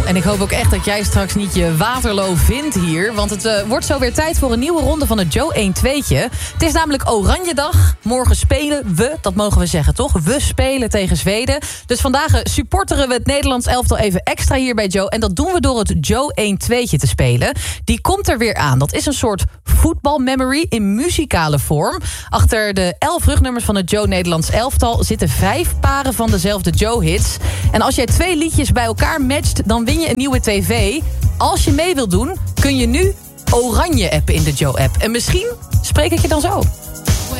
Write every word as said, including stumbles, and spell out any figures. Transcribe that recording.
En ik hoop ook echt dat jij straks niet je Waterloo vindt hier. Want het uh, wordt zo weer tijd voor een nieuwe ronde van het Joe één tweetje. Het is namelijk Oranjedag. Morgen spelen we, dat mogen we zeggen toch? We spelen tegen Zweden. Dus vandaag supporteren we het Nederlands elftal even extra hier bij Joe. En dat doen we door het Joe één tweetje te spelen. Die komt er weer aan. Dat is een soort voetbalmemory in muzikale vorm. Achter de elf rugnummers van het Joe Nederlands elftal zitten vijf paren van dezelfde Joe-hits. En als jij twee liedjes bij elkaar matcht, dan win je een nieuwe tv. Als je mee wilt doen, kun je nu Oranje appen in de Joe-app. En misschien spreek ik je dan zo.